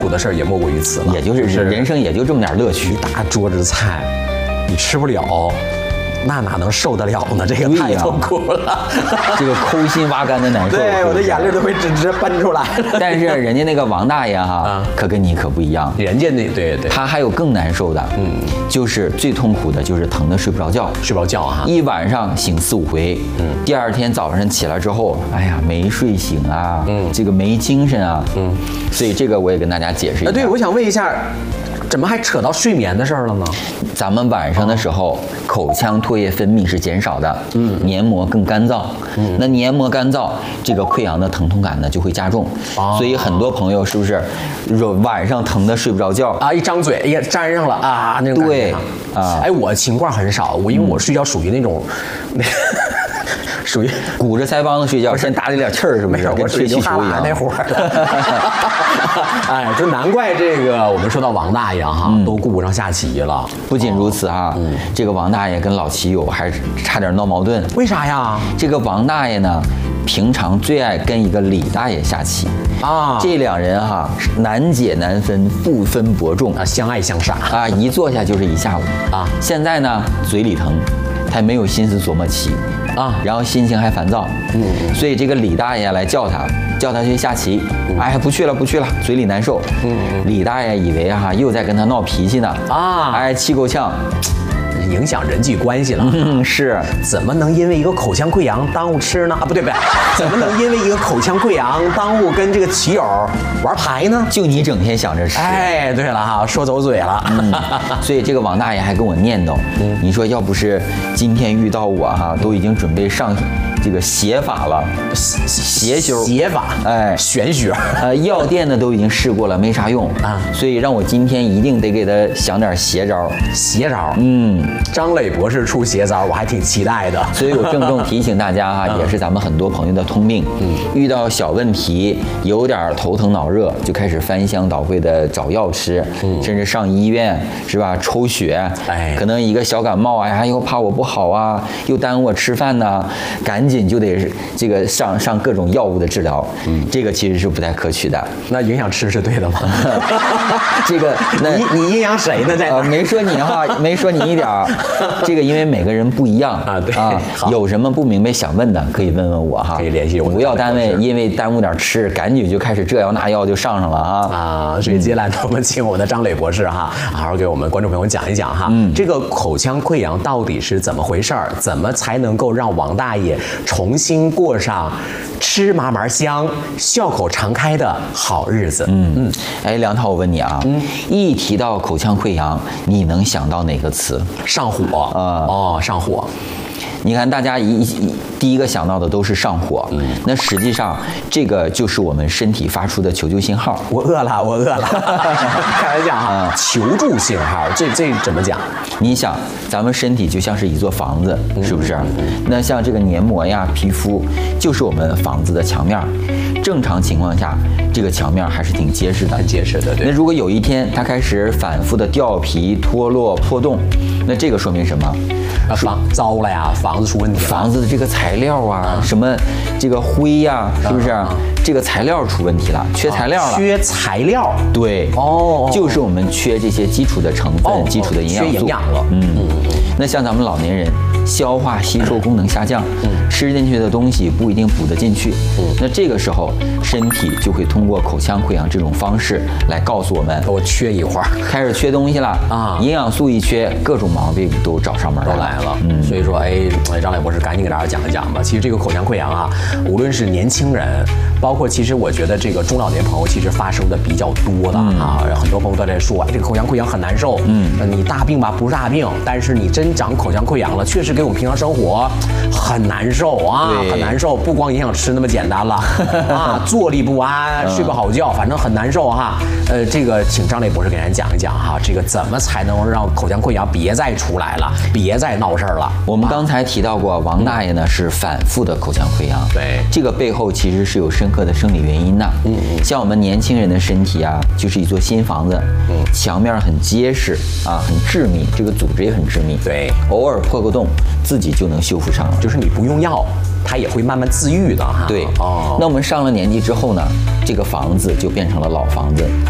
苦的事儿也莫过于此了， 也就是人生也就这么点乐趣。 一大桌子菜，你吃不了。那哪能受得了呢？这个太痛苦了， 这个抠心挖肝的难受。 对，我的眼泪都会直奔出来了。 但是人家那个王大爷哈，可跟你可不一样。 人家那对， 他还有更难受的，就是最痛苦的，就是疼得睡不着觉， 睡不着觉啊， 一晚上醒4、5回，第二天早上起来之后，哎呀，没睡醒啊，这个没精神啊，所以这个我也跟大家解释一下。 对，我想问一下。怎么还扯到睡眠的事儿了呢？ 咱们晚上的时候，口腔唾液分泌是减少的，黏膜更干燥，那黏膜干燥，这个溃疡的疼痛感呢就会加重，所以很多朋友是不是晚上疼得睡不着觉啊？一张嘴，哎呀，粘上了啊，那种感觉啊。哎，我情况很少，因为我睡觉属于那种，属于鼓着腮帮子睡觉，先打点气儿，是不是？ 跟吹气球一样那会儿。哎，就难怪这个我们说到王大爷哈，都顾不上下棋了。 不仅如此哈，这个王大爷跟老棋友还差点闹矛盾。 为啥呀？ 这个王大爷呢，平常最爱跟一个李大爷下棋啊，这两人哈难解难分，不分伯仲啊，相爱相杀啊，一坐下就是一下午啊。现在呢，嘴里疼，他没有心思琢磨棋啊，然后心情还烦躁，所以这个李大爷来叫他去下棋，哎，不去了，嘴里难受。李大爷以为哈又在跟他闹脾气呢啊，哎，气够呛。 影响人际关系了。 是， 怎么能因为一个口腔溃疡耽误吃呢？啊，不对，怎么能因为一个口腔溃疡耽误跟这个棋友玩牌呢？ 就你整天想着吃。 哎，对了哈，说走嘴了。 所以这个王大爷还跟我念叨，你说要不是今天遇到我哈，都已经准备上这个邪法了，邪修邪法，哎，玄学， 药店的都已经试过了，没啥用啊，所以让我今天一定得给他想点邪招。 邪招，张磊博士出邪招，我还挺期待的。 所以我郑重提醒大家哈，也是咱们很多朋友的通病，遇到小问题，有点头疼脑热，就开始翻箱倒柜的找药吃，甚至上医院是吧？抽血，哎，可能一个小感冒啊，哎呦怕我不好啊，又耽误我吃饭呢，赶紧就得这个上各种药物的治疗，这个其实是不太可取的。 那影响吃是对的吗？ 这个，那你影响谁呢？在没说你哈，没说你一点儿。这个因为每个人不一样啊，对啊，有什么不明白想问的，可以问问我哈， 可以联系我。 不要因为耽误点吃，赶紧就开始这药那药就上了啊！ 所以接下来呢，我们请我们的张磊博士哈，好好给我们观众朋友讲一讲哈，这个口腔溃疡到底是怎么回事儿？怎么才能够让王大爷重新过上吃嘛嘛香、笑口常开的好日子？ 哎，梁涛，我问你啊，一提到口腔溃疡，你能想到哪个词？ 上火上火。 你看，大家第一个想到的都是上火，那实际上这个就是我们身体发出的求救信号。 我饿了，开玩笑哈，求助信号，这怎么讲？ 你想，咱们身体就像是一座房子，是不是？那像这个黏膜呀、皮肤，就是我们房子的墙面。正常情况下，这个墙面还是挺结实的， 很结实的。对。 那如果有一天它开始反复的掉皮、脱落、破洞，那这个说明什么？ 糟了呀，房子出问题了。 房子的这个材料啊，什么这个灰呀，是不是？这个材料出问题了，缺材料了。 缺材料。对。 就是我们缺这些基础的成分、基础的营养素。 缺营养了。 那像咱们老年人，消化吸收功能下降，吃进去的东西不一定补得进去。那这个时候，身体就会通过口腔溃疡这种方式来告诉我们， 我缺一块， 开始缺东西了啊！营养素一缺，各种毛病都找上门来了。 所以说，张磊博士赶紧给大家讲一讲吧。其实这个口腔溃疡啊，无论是年轻人，包括其实我觉得这个中老年朋友，其实发生的比较多的啊。很多朋友都在说，这个口腔溃疡很难受。你大病吧不是大病，但是你真长口腔溃疡了，确实给我们平常生活很难受啊，很难受。不光影响吃那么简单了啊，坐立不安，睡不好觉，反正很难受哈。这个请张磊博士给大家讲一讲哈，这个怎么才能让口腔溃疡别再出来了，别再闹事儿了。 我们刚才提到过，王大爷呢是反复的口腔溃疡， 对， 这个背后其实是有深刻的生理原因的。像我们年轻人的身体啊，就是一座新房子，墙面很结实啊，很致密，这个组织也很致密， 对， 偶尔破个洞，自己就能修复上了， 就是你不用药，它也会慢慢自愈的哈。 对，那我们上了年纪之后呢，这个房子就变成了老房子，